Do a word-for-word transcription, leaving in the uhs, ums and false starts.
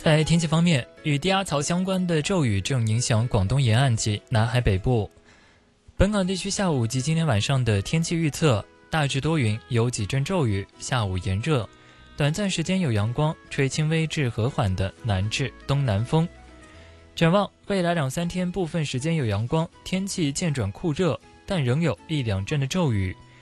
在天气方面，与低压槽相关的骤雨正影响广东沿岸及南海北部。本港地区下午及今天晚上的天气预测大致多云，有几阵骤雨，下午炎热，短暂时间有阳光，吹轻微至和缓的南至东南风。展望未来两三天，部分时间有阳光，天气渐转酷热，但仍有一两阵的骤雨。